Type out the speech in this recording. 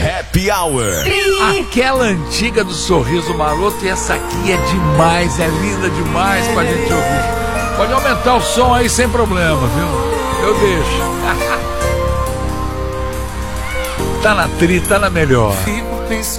Happy Hour. Aquela antiga do Sorriso Maroto, e essa aqui é demais, é linda demais pra gente ouvir. Pode aumentar o som aí sem problema, viu? Eu deixo. Tá na melhor.